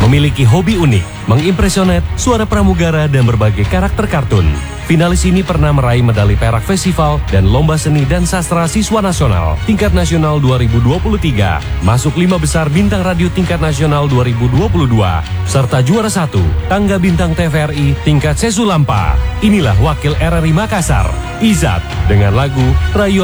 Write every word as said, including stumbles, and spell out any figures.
Memiliki hobi unik, mengimpresionet, suara pramugara, dan berbagai karakter kartun. Finalis ini pernah meraih medali perak festival dan lomba seni dan sastra siswa nasional tingkat nasional dua ribu dua puluh tiga, masuk lima besar bintang radio tingkat nasional dua ribu dua puluh dua, serta juara satu tangga bintang T V R I tingkat Sesulampa. Inilah wakil R R I Makassar, Izat, dengan lagu Rayu